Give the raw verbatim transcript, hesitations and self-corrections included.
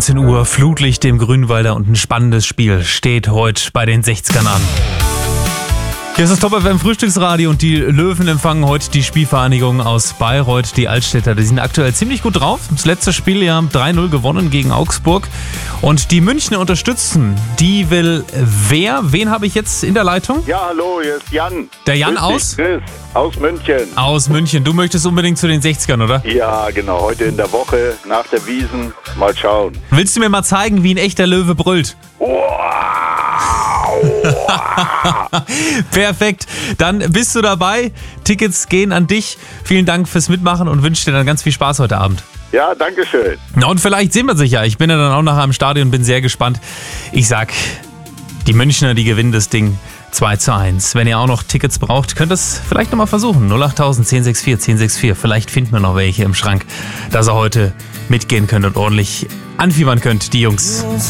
neunzehn Uhr, Flutlicht im Grünwalder und ein spannendes Spiel steht heute bei den sechzigern an. Hier ist das Top F M Frühstücksradio und die Löwen empfangen heute die Spielvereinigung aus Bayreuth, die Altstädter. Die sind aktuell ziemlich gut drauf. Das letzte Spiel ja drei null gewonnen gegen Augsburg. Und die Münchner unterstützen, die will wer? Wen habe ich jetzt in der Leitung? Ja, hallo, hier ist Jan. Der Jan Grüß dich, aus? Chris, aus München. Aus München. Du möchtest unbedingt zu den sechzigern, oder? Ja, genau, heute in der Woche nach der Wiesn. Mal schauen. Willst du mir mal zeigen, wie ein echter Löwe brüllt? Perfekt, dann bist du dabei. Tickets gehen an dich. Vielen Dank fürs Mitmachen und wünsche dir dann ganz viel Spaß heute Abend. Ja, danke schön. Na und vielleicht sehen wir sich ja. Ich bin ja dann auch nachher im Stadion, bin sehr gespannt. Ich sag, die Münchner, die gewinnen das Ding zwei zu eins. Wenn ihr auch noch Tickets braucht, könnt ihr es vielleicht nochmal versuchen. null acht null null, eins sechs vier, eins sechs vier. Vielleicht finden wir noch welche im Schrank, dass ihr heute mitgehen könnt und ordentlich anfiebern könnt, die Jungs.